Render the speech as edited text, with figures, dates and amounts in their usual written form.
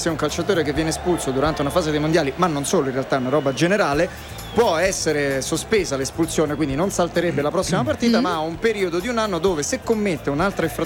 se un calciatore che viene espulso durante una fase dei mondiali, ma non solo, in realtà è una roba generale, può essere sospesa l'espulsione, quindi non salterebbe la prossima partita, ma ha un periodo di un anno dove, se commette un'altra